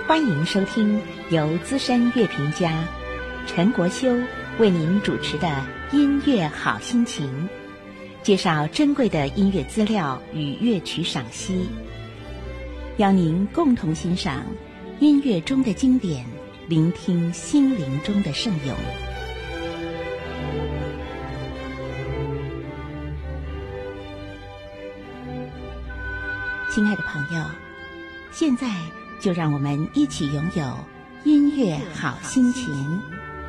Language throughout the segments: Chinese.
欢迎收听由资深乐评家陈国修为您主持的《音乐好心情》，介绍珍贵的音乐资料与乐曲赏析，邀您共同欣赏音乐中的经典，聆听心灵中的圣咏。亲爱的朋友，现在就让我们一起拥有音乐好心情。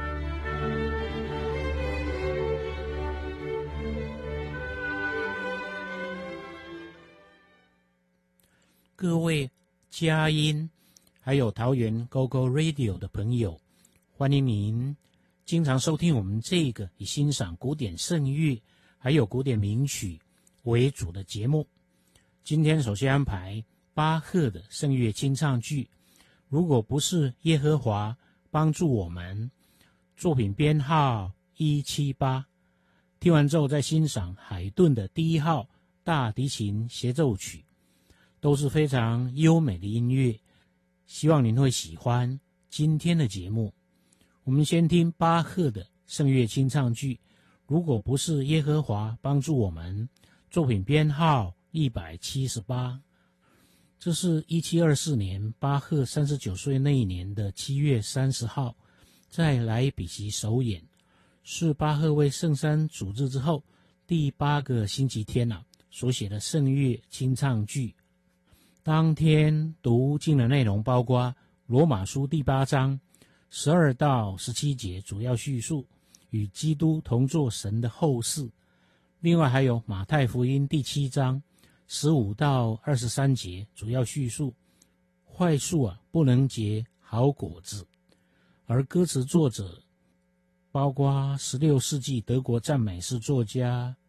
各位佳音还有桃园 GoGo Radio 的朋友，欢迎您经常收听我们这个以欣赏古典圣乐还有古典名曲为主的节目。今天首先安排巴赫的圣乐清唱剧，如果不是耶和华帮助我们，作品编号178。听完之后再欣赏海顿的第1号大提琴协奏曲，都是非常优美的音乐，希望您会喜欢今天的节目。我们先听巴赫的圣乐清唱剧，如果不是耶和华帮助我们，作品编号178。这是1724年巴赫39岁那一年的7月30号在莱比锡首演，是巴赫为圣山主日之后第8个星期天所写的圣乐清唱剧。当天读经的内容包括罗马书第8章12到17节，主要叙述与基督同作神的后嗣。另外还有马太福音第7章15到23节，主要叙述坏树不能结好果子。而歌词作者包括16世纪德国赞美诗作家